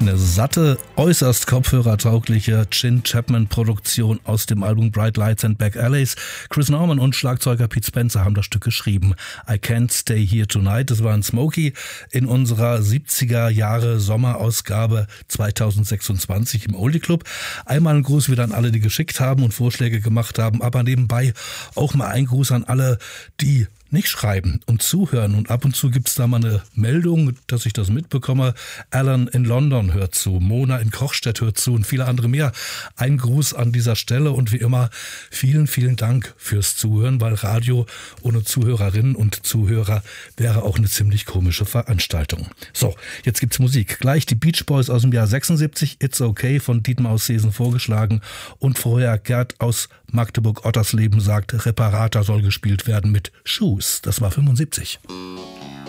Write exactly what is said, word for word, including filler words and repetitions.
Eine satte, äußerst kopfhörertaugliche Chin Chapman-Produktion aus dem Album Bright Lights and Back Alleys. Chris Norman und Schlagzeuger Pete Spencer haben das Stück geschrieben. I Can't Stay Here Tonight, das war ein Smokey in unserer siebziger Jahre Sommerausgabe zweitausendsechsundzwanzig im Oldie Club. Einmal ein Gruß wieder an alle, die geschickt haben und Vorschläge gemacht haben, aber nebenbei auch mal ein Gruß an alle, die nicht schreiben und zuhören. Und ab und zu gibt's da mal eine Meldung, dass ich das mitbekomme. Alan in London hört zu, Mona in Kochstedt hört zu und viele andere mehr. Ein Gruß an dieser Stelle und wie immer vielen, vielen Dank fürs Zuhören, weil Radio ohne Zuhörerinnen und Zuhörer wäre auch eine ziemlich komische Veranstaltung. So, jetzt gibt's Musik. Gleich die Beach Boys aus dem Jahr sechsundsiebzig, It's Okay von Dietmar aus Seesen vorgeschlagen und vorher Gerd aus Magdeburg-Ottersleben sagt, Reparator soll gespielt werden mit Shoes. Das war fünfundsiebzig.